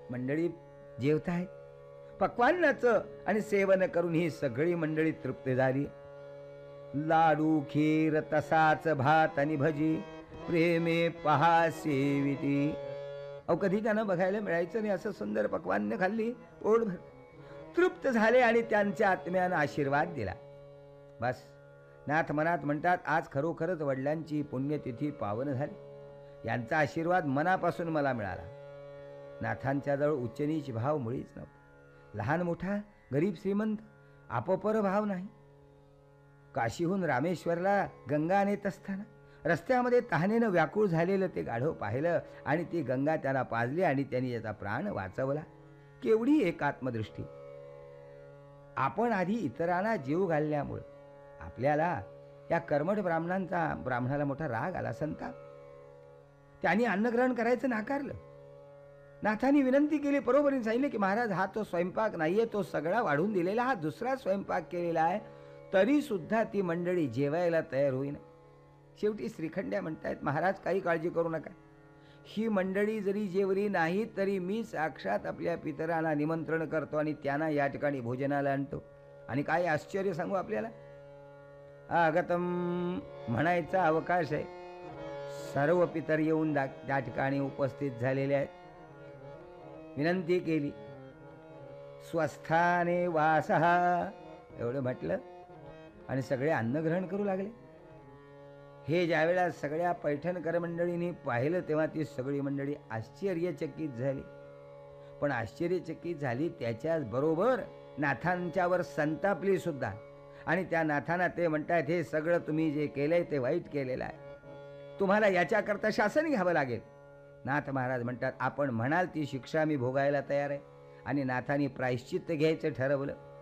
मंडळी जेवतायत. पक्वान्नाचं आणि सेवन करून ही सगळी मंडळी तृप्त झाली. लाडू खीर तसाच भात आणि भजी प्रेमे पहा सेविती. अहो कधी त्यांना बघायला मिळायचं नाही असं सुंदर पक्वान्न खाल्ली, पोटभर तृप्त झाले आणि त्यांच्या आत्म्यानं आशीर्वाद दिला. बस नाथ मनात म्हणतात, आज खरोखरच वडिलांची पुण्यतिथी पावन झाली. यांचा आशीर्वाद मनापासून मला मिळाला. नाथांच्या जवळ उच्चनीच भाव मुळीच नव्हता. लहान मोठा, गरीब श्रीमंत, आपोपर भाव नाही. काशीहून रामेश्वरला गंगा नेत असताना रस्त्यामध्ये तहानेनं व्याकुळ झालेलं ते गाढव पाहिलं आणि ती गंगा त्याला पाजली आणि त्यांनी त्याचा प्राण वाचवला. केवढी एकात्मदृष्टी! आपण आधी इतरांना जीव घालण्यामुळे आपल्याला या कर्मठ ब्राह्मणाला मोठा राग आला, संताप. त्यांनी अन्नग्रहण करायचं नाकारलं. नाथांनी विनंती केली, बरोबरीने सांगितले की महाराज हा तो स्वयंपाक नाहीये, तो सगळा वाढून दिलेला, हा दुसरा स्वयंपाक केलेला आहे. तरी सुद्धा ती मंडळी जेवायला तयार होईना. शेवटी श्रीखंड्या म्हणतायत, महाराज काही काळजी करू नका, ही मंडळी जरी जेवली नाही तरी मी साक्षात आपल्या पितरांना निमंत्रण करतो आणि त्यांना या ठिकाणी भोजनाला आणतो. आणि काय आश्चर्य सांगू आपल्याला, आगतम म्हणायचा अवकाश आहे. सर्व पितर येऊन त्या ठिकाणी उपस्थित झालेले आहेत. विनंती केली, स्वस्थाने वासः एवढं म्हटलं आणि सगळे अन्नग्रहण करू लागले. हे ज्यावेळेला सगळ्या पैठणकर मंडळींनी पाहिलं तेव्हा ती सगळी मंडळी आश्चर्यचकित झाली. पण आश्चर्यचकित झाली त्याच्याच बरोबर नाथांच्यावर संतापली सुद्धा. आणि त्या नाथांना ते म्हणतायत, हे सगळं तुम्ही जे केलंय ते वाईट केलेलं आहे, तुम्हाला याच्याकरता शासन घ्यावं लागेल. नाथ महाराज म्हणतात, आपण म्हणाल ती शिक्षा मी भोगायला तयार आहे. आणि नाथांनी प्रायश्चित्त घ्यायचं ठरवलं.